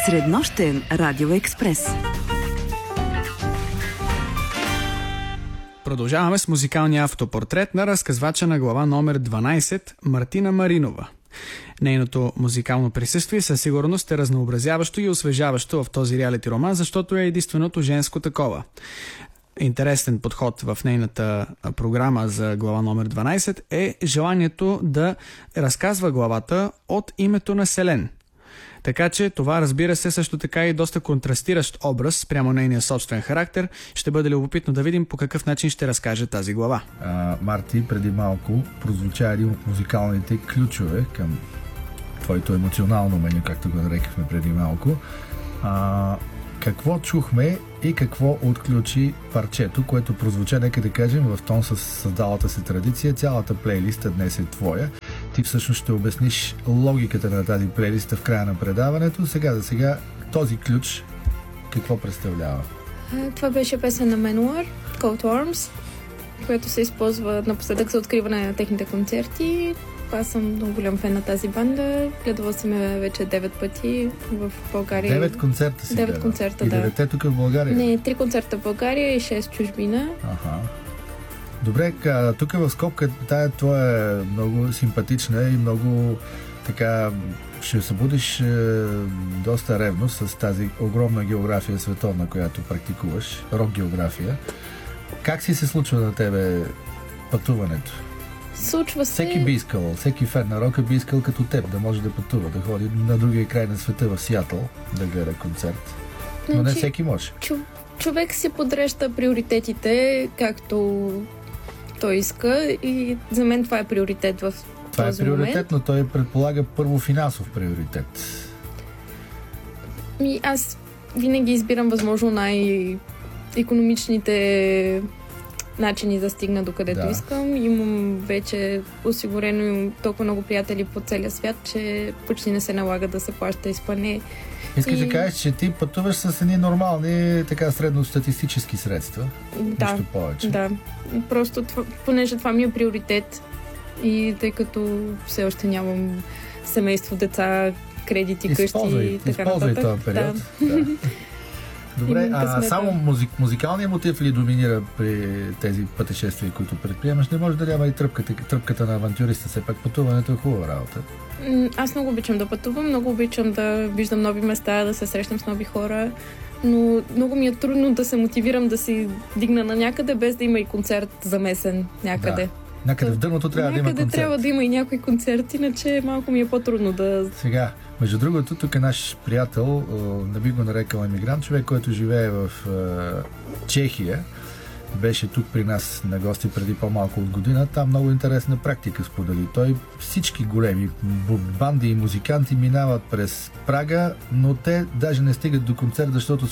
Среднощен радиоекспрес. Продължаваме с музикалния автопортрет на разказвача на глава номер 12 Мартина Маринова. Нейното музикално присъствие със сигурност е разнообразяващо и освежаващо в този реалити роман, защото е единственото женско такова. Интересен подход в нейната програма за глава номер 12 е желанието да разказва главата от името на Селен. Така че това, разбира се, също така и доста контрастиращ образ спрямо нейния собствен характер. Ще бъде любопитно да видим по какъв начин ще разкаже тази глава. Марти, преди малко прозвуча един от музикалните ключове към твоето емоционално меню, както го нарекахме преди малко. Какво чухме и какво отключи парчето, което прозвуча, нека да кажем, в тон с създалата се традиция. Цялата плейлиста днес е твоя. Ти всъщност ще обясниш логиката на тази плейлиста в края на предаването. Сега този ключ какво представлява? Това беше песен на Manowar, Coat Worms, която се използва напоследък за откриване на техните концерти. Аз съм много голям фен на тази банда. Гледала съм я вече 9 пъти в България. 9 концерта си 9 концерта, и да. 9 тук в България? Не, 3 концерта в България и 6 в чужбина. Аха. Добре, тук в скобка тая твоя е много симпатична и много така ще събудиш доста ревност с тази огромна география световна, която практикуваш, рок география. Как си се случва на тебе пътуването? Случва се... Всеки би искал, всеки фен на рока би искал като теб да може да пътува, да ходи на другия край на света в Сиатъл да гледа концерт. Но не всеки може. Човек си подрежда приоритетите, както той иска, и за мен това е приоритет в този момент. Това е приоритет, но той предполага първо финансов приоритет. Аз винаги избирам възможно най-икономичните начини да стигна до където искам. Имам вече осигурено, имам толкова много приятели по целия свят, че почти не се налага да се плаща изпане. Искаш да кажеш, че ти пътуваш с едни нормални, така средностатистически средства. Да, нищо повече. Да. Просто понеже това ми е приоритет и тъй като все още нямам семейство, деца, кредити, къщи и така нататък. Използвай този период. Да. Добре, само музикалният мотив ли доминира при тези пътешествия, които предприемаш? Не може да няма и тръпката на авантюриста. Все пак пътуването е хубава работа. Аз много обичам да пътувам, много обичам да виждам нови места, да се срещам с нови хора, но много ми е трудно да се мотивирам да си дигна на някъде, без да има и концерт замесен някъде. Да. Някъде в дъното трябва да има концерт. Някъде трябва да има и някой концерт, иначе малко ми е по-трудно да... Сега, между другото, тук е наш приятел, не би го нарекал емигрант, човек, който живее в Чехия. Беше тук при нас на гости преди по-малко от година. Там много интересна практика сподели. Той всички големи банди и музиканти минават през Прага, но те даже не стигат до концерт, защото